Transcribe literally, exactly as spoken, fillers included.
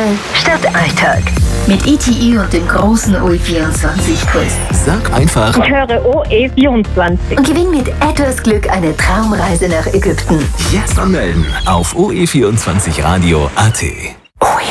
statt Alltag. Mit I T I und dem großen O E vierundzwanzig Quiz. Sag einfach. Ich höre O E vierundzwanzig. Und gewinn mit etwas Glück eine Traumreise nach Ägypten. Jetzt anmelden auf o e vierundzwanzig radio punkt a t.